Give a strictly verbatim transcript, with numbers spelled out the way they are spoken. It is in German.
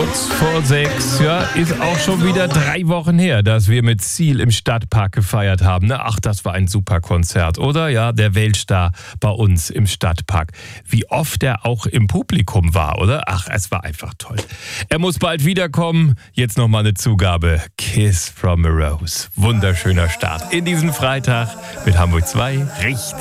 Kurz vor sechs, ja, ist auch schon wieder drei Wochen her, dass wir mit Seal im Stadtpark gefeiert haben. Ne? Ach, das war ein super Konzert, oder? Ja, der Weltstar bei uns im Stadtpark. Wie oft er auch im Publikum war, oder? Ach, es war einfach toll. Er muss bald wiederkommen. Jetzt nochmal eine Zugabe. Kiss from a Rose. Wunderschöner Start in diesen Freitag mit Hamburg zwei. Richtig